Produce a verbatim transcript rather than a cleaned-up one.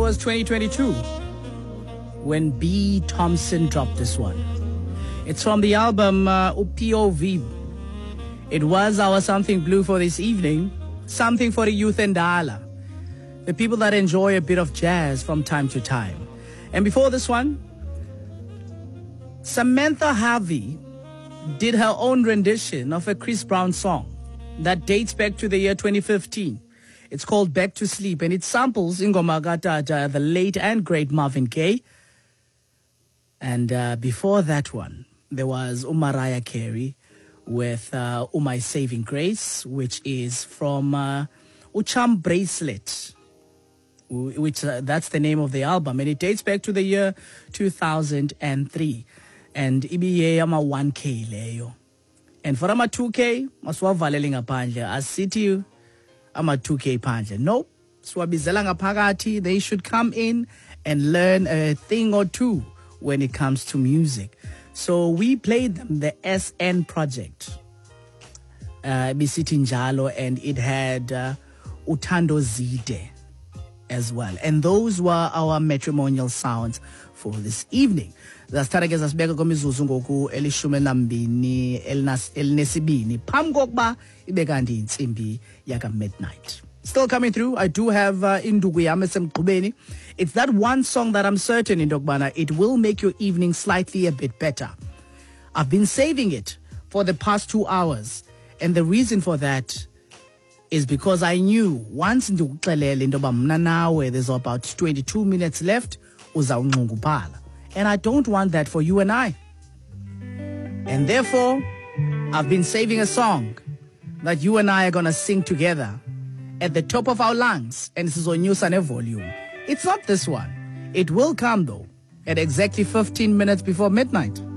was twenty twenty-two when B. Thompson dropped this one. It's from the album uh, P O V. It was our Something Blue for this evening. Something for the youth and Dala, the people that enjoy a bit of jazz from time to time. And before this one, Samantha Harvey did her own rendition of a Chris Brown song that dates back to the year twenty fifteen. It's called Back to Sleep, and it samples Ingoma Gatata, the late and great Marvin Gaye. And uh, before that one, there was Mariah Carey with uh, Oh My Saving Grace, which is from uh, Ucham Bracelet, which uh, that's the name of the album, and it dates back to the year two thousand three. And ibiye ama one K leyo. And for ama two K, maswavalele ngaphandle, asithi ama two K phandle. Nope, swabizela ngaphakathi. They should come in and learn a thing or two when it comes to music. So we played them the S N Project, uh, bisithi njalo, and it had uh, Utando Zide as well. And those were our matrimonial sounds for this evening. Zasithatha ke zasibeka kwemizuzu ngoku elishumi nambini elinesibini phambi kokuba ibe kanti insimbi yaka midnight. Still coming through. I do have uh, Indugu Yami Semgqubeni. It's that one song that I'm certain in Dogbana it will make your evening slightly a bit better. I've been saving it for the past two hours, and the reason for that is because I knew once ndikuxelele into yoba mna nawe there's about twenty-two minutes left uzawunxunguphala. And I don't want that for you and I. And therefore, I've been saving a song that you and I are going to sing together at the top of our lungs. And this is on News and Volume. It's not this one. It will come, though, at exactly fifteen minutes before midnight.